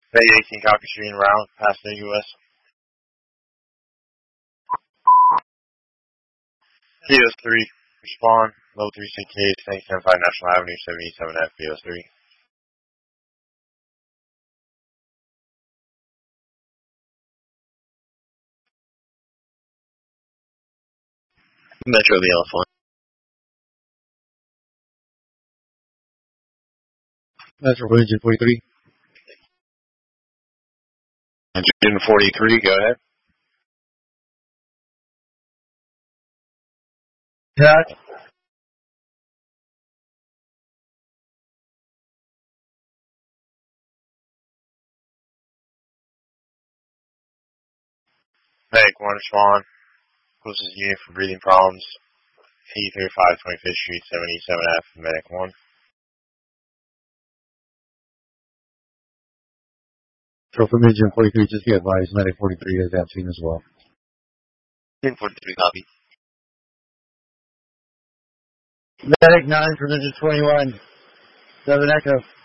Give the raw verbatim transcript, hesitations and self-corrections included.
Bay eighteen copy stream round, past the U S. P O S three, respond, low three C K, St. seventy-five National Avenue, seventy-seven F, P O S three. Metro V L one. Metro Engine forty-three. Engine forty-three, go ahead. Cat. Medic one, respond. Closest unit for breathing problems. P thirty-five, twenty-fifth Street, seventy-seven F, Medic one. So from Engine forty-three, just be advised, Medic forty-three is that scene as well. Engine forty-three, copy. Medic nine from Engine twenty-one, seven Echo.